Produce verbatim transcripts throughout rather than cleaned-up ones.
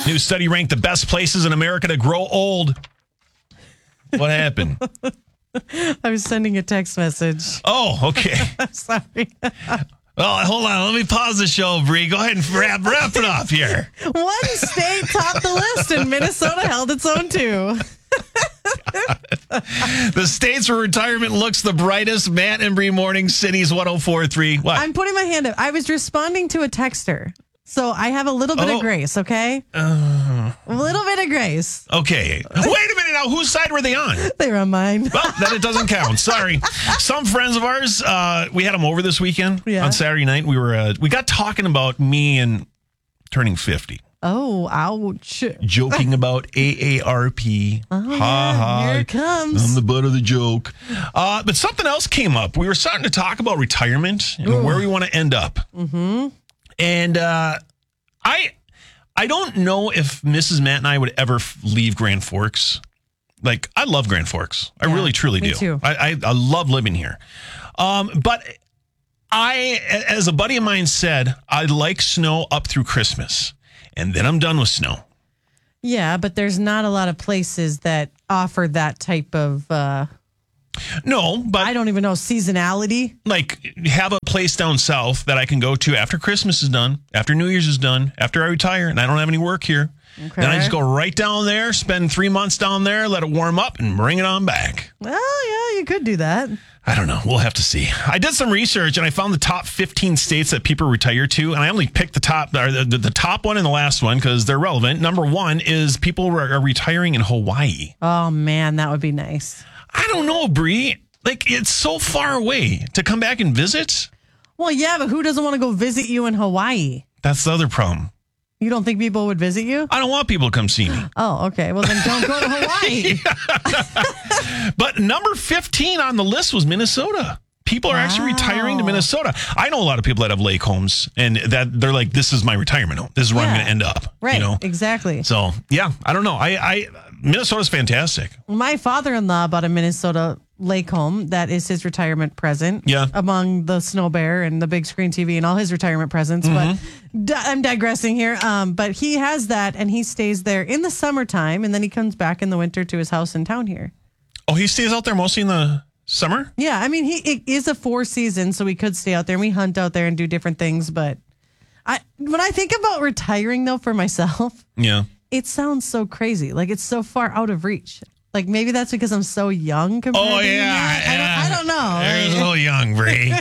New study ranked the best places in America to grow old. What happened? I was sending a text message. Oh, okay. Sorry. Oh, hold on. Let me pause the show, Bree. Go ahead and wrap, wrap it up here. One state topped the list, and Minnesota held its own too. The states where retirement looks the brightest. Matt and Bree Morning Cities one oh four point three. What? I'm putting my hand up. I was responding to a texter, so I have a little bit Oh. of grace, okay? Uh, A little bit of grace. okay. Wait a minute now. Whose side were they on? They were on mine. Well, then it doesn't count. Sorry. Some friends of ours, uh, we had them over this weekend Yeah. on Saturday night. We were uh, we got talking about me and turning fifty. Oh, ouch. Joking about A A R P. Oh, ha yeah, ha. here it comes. I'm the butt of the joke. Uh, but something else came up. We were starting to talk about retirement and Ooh. where we want to end up. Mm-hmm. And uh, I I don't know if Missus Matt and I would ever f- leave Grand Forks. Like, I love Grand Forks. I Yeah, really, truly me do. too. I, I, I love living here. Um, but I, as a buddy of mine said, I like snow up through Christmas. And then I'm done with snow. Yeah, but there's not a lot of places that offer that type of, uh, No, but I don't even know, seasonality. like have a place down south that I can go to after Christmas is done, after New Year's is done, after I retire and I don't have any work here. Okay. Then I just go right down there, spend three months down there, let it warm up and bring it on back. Well, yeah, you could do that. I don't know. We'll have to see. I did some research and I found the top fifteen states that people retire to. And I only picked the top, or the, the top one and the last one because they're relevant. Number one is people are, are retiring in Hawaii. Oh, man, that would be nice. I don't know, Bree. Like, it's so far away to come back and visit. Well, yeah, but who doesn't want to go visit you in Hawaii? That's the other problem. You don't think people would visit you? I don't want people to come see me. Oh, okay. Well, then don't go to Hawaii. But number fifteen on the list was Minnesota. People are actually Wow. retiring to Minnesota. I know a lot of people that have lake homes and that they're like, this is my retirement home. This is where I'm Yeah. going to end up. Right, You know? exactly. So, yeah, I don't know. I, I Minnesota's fantastic. My father-in-law bought a Minnesota lake home. That is his retirement present. Yeah. Among the snow bear and the big screen T V and all his retirement presents. Mm-hmm. But di- I'm digressing here. Um, but he has that and he stays there in the summertime and then he comes back in the winter to his house in town here. Oh, he stays out there mostly in the summer? Yeah. I mean, he it is a four season, so we could stay out there and we hunt out there and do different things. But I when I think about retiring, though, for myself, Yeah. it sounds so crazy. Like it's so far out of reach. Like maybe that's because I'm so young compared Oh, to you, yeah. Matt. I, don't, I don't know. There's a Like, little young, Bree.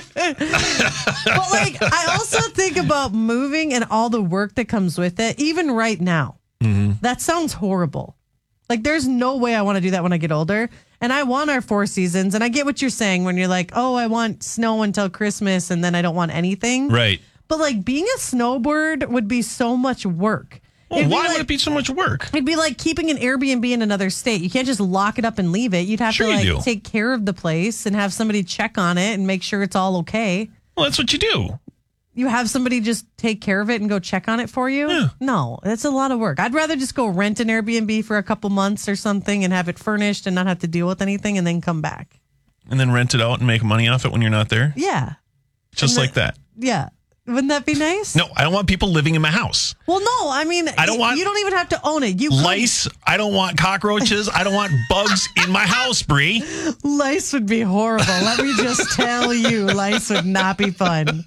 but like I also think about moving and all the work that comes with it, even right now. Mm-hmm. That sounds horrible. Like there's no way I want to do that when I get older. And I want our four seasons. And I get what you're saying when you're like, oh, I want snow until Christmas and then I don't want anything. Right. But like being a snowbird would be so much work. Well, It'd be why like- would it be so much work? It'd be like keeping an Airbnb in another state. You can't just lock it up and leave it. You'd have Sure to you like do. take care of the place and have somebody check on it and make sure it's all okay. Well, that's what you do. You have somebody just take care of it and go check on it for you? Yeah. No, that's a lot of work. I'd rather just go rent an Airbnb for a couple months or something and have it furnished and not have to deal with anything and then come back. And then rent it out and make money off it when you're not there? Yeah. Just And like that. Yeah. Wouldn't that be nice? No, I don't want people living in my house. Well, no, I mean, I don't want- you don't even have to own it. You come- Lice. I don't want cockroaches. I don't want bugs in my house, Bree. Lice would be horrible. Let me just tell you, lice would not be fun.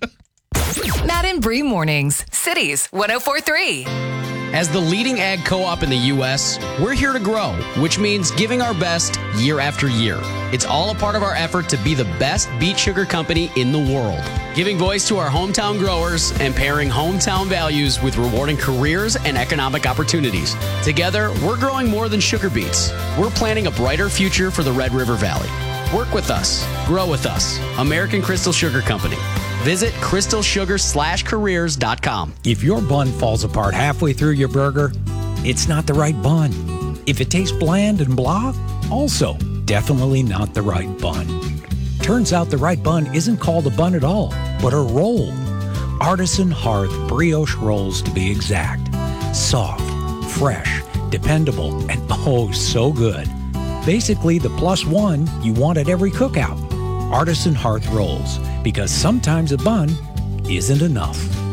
Matt and Bree Mornings, Cities one oh four point three. As the leading ag co-op in the U S, we're here to grow, which means giving our best year after year. It's all a part of our effort to be the best beet sugar company in the world, giving voice to our hometown growers and pairing hometown values with rewarding careers and economic opportunities. Together, we're growing more than sugar beets. We're planning a brighter future for the Red River Valley. Work with us. Grow with us. American Crystal Sugar Company. Visit crystal sugar slash careers dot com. If your bun falls apart halfway through your burger, it's not the right bun. If it tastes bland and blah, also definitely not the right bun. Turns out the right bun isn't called a bun at all, but a roll. Artisan Hearth brioche rolls to be exact. Soft, fresh, dependable, and oh so good. Basically the plus one you want at every cookout. Artisan Hearth rolls, because sometimes a bun isn't enough.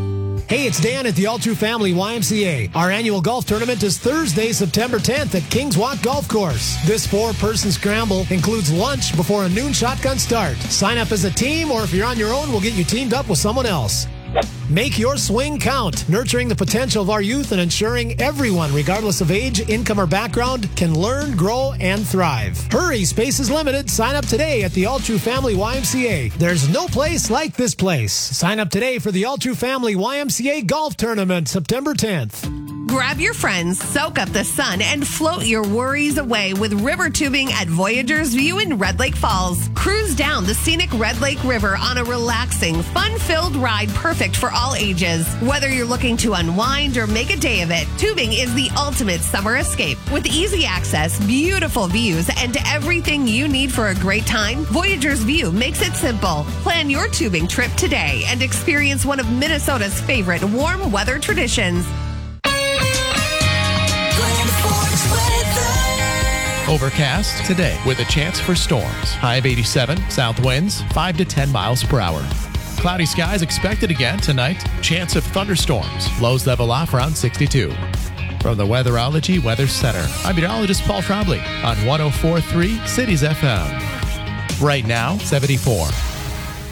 Hey, it's Dan at the All True Family Y M C A. Our annual golf tournament is Thursday, September tenth at Kings Walk Golf Course. This four-person scramble includes lunch before a noon shotgun start. Sign up as a team, or if you're on your own, we'll get you teamed up with someone else. Make your swing count, nurturing the potential of our youth and ensuring everyone, regardless of age, income, or background, can learn, grow, and thrive. Hurry, space is limited. Sign up today at the All True Family Y M C A. There's no place like this place. Sign up today for the All True Family Y M C A Golf Tournament, September tenth. Grab your friends, soak up the sun, and float your worries away with river tubing at Voyager's View in Red Lake Falls. Cruise down the scenic Red Lake River on a relaxing, fun-filled ride perfect for all ages. Whether you're looking to unwind or make a day of it, tubing is the ultimate summer escape. With easy access, beautiful views, and everything you need for a great time, Voyager's View makes it simple. Plan your tubing trip today and experience one of Minnesota's favorite warm weather traditions. Overcast today with a chance for storms. High of eighty-seven, south winds five to ten miles per hour. Cloudy skies expected again tonight. Chance of thunderstorms. Lows level off around sixty-two. From the Weatherology Weather Center, I'm meteorologist Paul Trombley on one oh four point three Cities F M. Right now, seventy-four.